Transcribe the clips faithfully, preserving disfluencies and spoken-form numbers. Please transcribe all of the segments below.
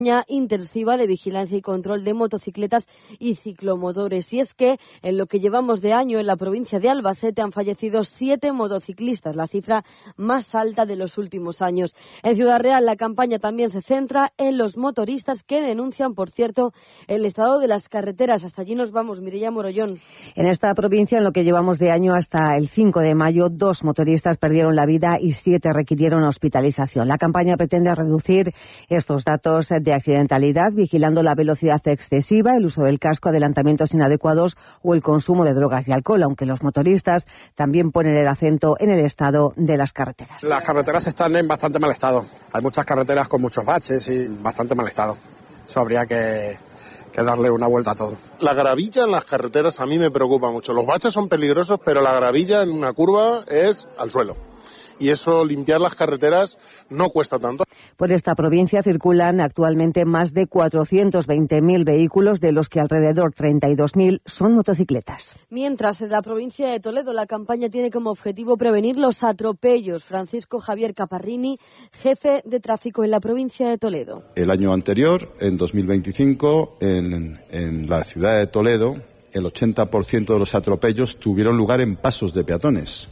intensiva de vigilancia y control de motocicletas y ciclomotores. Y es que en lo que llevamos de año en la provincia de Albacete han fallecido siete motociclistas, la cifra más alta de los últimos años. En Ciudad Real la campaña también se centra en los motoristas que denuncian, por cierto, el estado de las carreteras. Hasta allí nos vamos, Mireia Morollón. En esta provincia, en lo que llevamos de año hasta el cinco de mayo, dos motoristas perdieron la vida y siete requirieron hospitalización. La campaña pretende reducir estos datos de accidentalidad, vigilando la velocidad excesiva, el uso del casco, adelantamientos inadecuados o el consumo de drogas y alcohol, aunque los motoristas también ponen el acento en el estado de las carreteras. Las carreteras están en bastante mal estado. Hay muchas carreteras con muchos baches y bastante mal estado. Eso habría que, que darle una vuelta a todo. La gravilla en las carreteras a mí me preocupa mucho. Los baches son peligrosos, pero la gravilla en una curva es al suelo. Y eso, limpiar las carreteras, no cuesta tanto. Por esta provincia circulan actualmente más de cuatrocientos veinte mil vehículos, de los que alrededor treinta y dos mil son motocicletas. Mientras, en la provincia de Toledo, la campaña tiene como objetivo prevenir los atropellos. Francisco Javier Caparrini, jefe de tráfico en la provincia de Toledo. El año anterior, en dos mil veinticinco, en, en la ciudad de Toledo, el ochenta por ciento de los atropellos tuvieron lugar en pasos de peatones.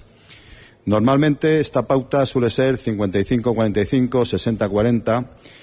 Normalmente esta pauta suele ser cincuenta y cinco cuarenta y cinco, sesenta cuarenta,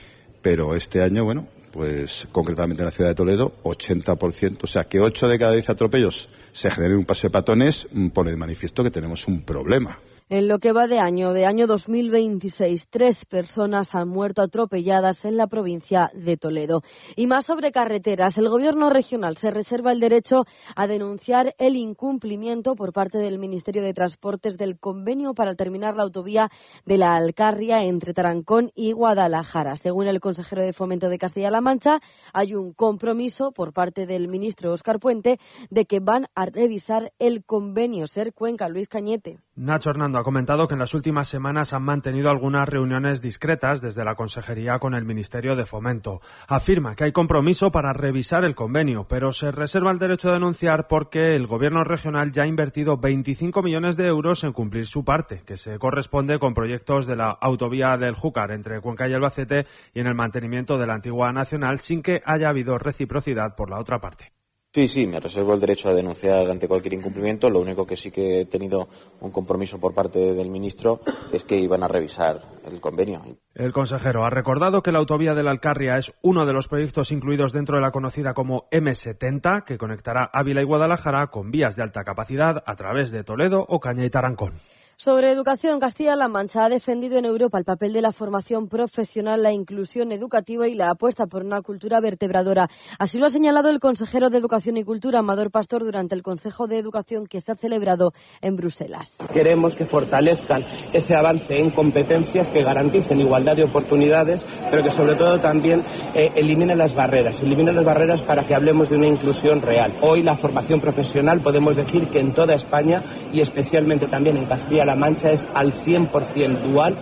pero este año, bueno, pues concretamente en la ciudad de Toledo, ochenta por ciento, o sea que ocho de cada diez atropellos se generen en un paso de peatones, pone de manifiesto que tenemos un problema. En lo que va de año, de año dos mil veintiséis, tres personas han muerto atropelladas en la provincia de Toledo. Y más sobre carreteras, el Gobierno regional se reserva el derecho a denunciar el incumplimiento por parte del Ministerio de Transportes del convenio para terminar la autovía de la Alcarria entre Tarancón y Guadalajara. Según el consejero de Fomento de Castilla-La Mancha, hay un compromiso por parte del ministro Óscar Puente de que van a revisar el convenio. Ser Cuenca, Luis Cañete. Nacho Hernando ha comentado que en las últimas semanas han mantenido algunas reuniones discretas desde la Consejería con el Ministerio de Fomento. Afirma que hay compromiso para revisar el convenio, pero se reserva el derecho a denunciar porque el Gobierno regional ya ha invertido veinticinco millones de euros en cumplir su parte, que se corresponde con proyectos de la autovía del Júcar entre Cuenca y Albacete y en el mantenimiento de la antigua nacional, sin que haya habido reciprocidad por la otra parte. Sí, sí, me reservo el derecho a denunciar ante cualquier incumplimiento. Lo único que sí que he tenido un compromiso por parte del ministro es que iban a revisar el convenio. El consejero ha recordado que la autovía de la Alcarria es uno de los proyectos incluidos dentro de la conocida como eme setenta, que conectará Ávila y Guadalajara con vías de alta capacidad a través de Toledo, Ocaña y Tarancón. Sobre educación, Castilla-La Mancha ha defendido en Europa el papel de la formación profesional, la inclusión educativa y la apuesta por una cultura vertebradora. Así lo ha señalado el consejero de Educación y Cultura, Amador Pastor, durante el Consejo de Educación que se ha celebrado en Bruselas. Queremos que fortalezcan ese avance en competencias, que garanticen igualdad de oportunidades, pero que sobre todo también eh, eliminen las barreras, eliminen las barreras para que hablemos de una inclusión real. Hoy la formación profesional podemos decir que en toda España y especialmente también en Castilla-La Mancha es al cien por ciento dual.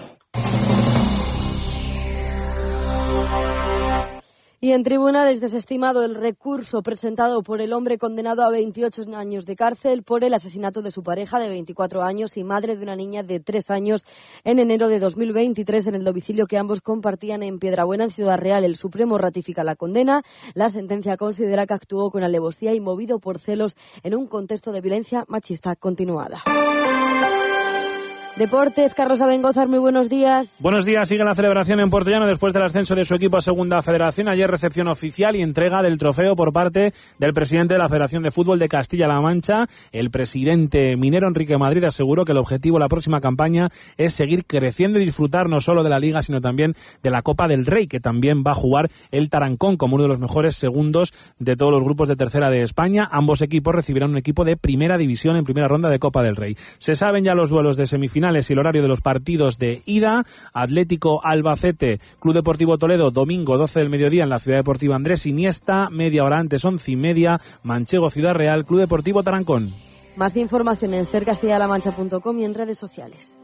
Y en tribunales desestimado el recurso presentado por el hombre condenado a veintiocho años de cárcel por el asesinato de su pareja de veinticuatro años y madre de una niña de tres años en enero de dos mil veintitrés en el domicilio que ambos compartían en Piedrabuena, en Ciudad Real. El Supremo ratifica la condena. La sentencia considera que actuó con alevosía y movido por celos en un contexto de violencia machista continuada. Deportes, Carlos Abengózar, muy buenos días. Buenos días, sigue la celebración en Puertollano después del ascenso de su equipo a Segunda Federación. Ayer recepción oficial y entrega del trofeo por parte del presidente de la Federación de Fútbol de Castilla-La Mancha. El presidente minero Enrique Madrid aseguró que el objetivo de la próxima campaña es seguir creciendo y disfrutar no solo de la Liga, sino también de la Copa del Rey, que también va a jugar el Tarancón como uno de los mejores segundos de todos los grupos de tercera de España. Ambos equipos recibirán un equipo de primera división en primera ronda de Copa del Rey. Se saben ya los duelos de semifinales y el horario de los partidos de ida. Atlético Albacete, Club Deportivo Toledo, domingo doce del mediodía en la Ciudad Deportiva Andrés Iniesta, media hora antes, once y media, Manchego Ciudad Real, Club Deportivo Tarancón. Más información en ser castilla la mancha punto com y en redes sociales.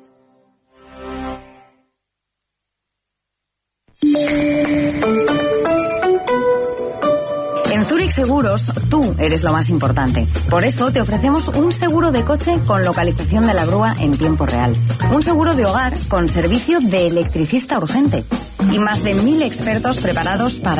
En Zurich Seguros, tú eres lo más importante. Por eso te ofrecemos un seguro de coche con localización de la grúa en tiempo real. Un seguro de hogar con servicio de electricista urgente. y más de mil expertos preparados para